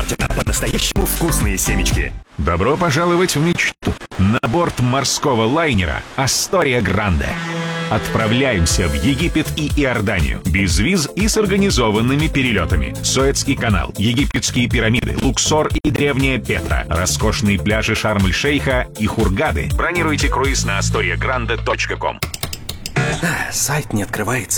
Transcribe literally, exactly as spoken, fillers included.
а по-настоящему вкусные семечки. Добро пожаловать в мечту. На борт морского лайнера «Астория Гранде». Отправляемся в Египет и Иорданию. Без виз и с организованными перелетами. Суэцкий канал, египетские пирамиды, Луксор и древняя Петра, роскошные пляжи Шарм-эль-Шейха и Хургады. Бронируйте круиз на астория гранде точка ком. Сайт не открывается.